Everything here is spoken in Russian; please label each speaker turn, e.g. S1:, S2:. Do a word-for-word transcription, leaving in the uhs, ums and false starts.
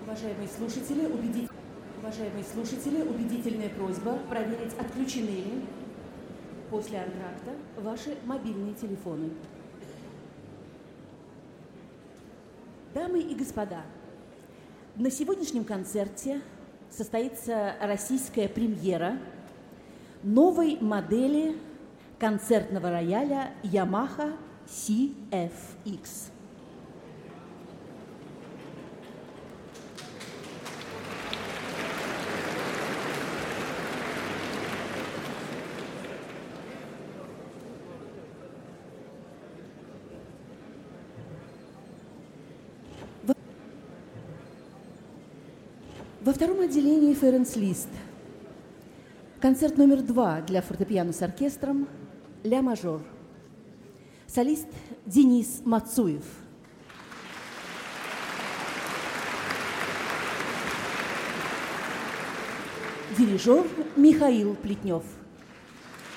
S1: Уважаемые слушатели, убедить... Уважаемые слушатели, убедительная просьба проверить, отключены ли после антракта ваши мобильные телефоны. Дамы и господа, на сегодняшнем концерте состоится российская премьера новой модели концертного рояля Yamaha си эф икс. Во втором отделении Ференц Лист. Концерт номер два для фортепиано с оркестром «Ля мажор». Солист Денис Мацуев. Дирижер Михаил Плетнев.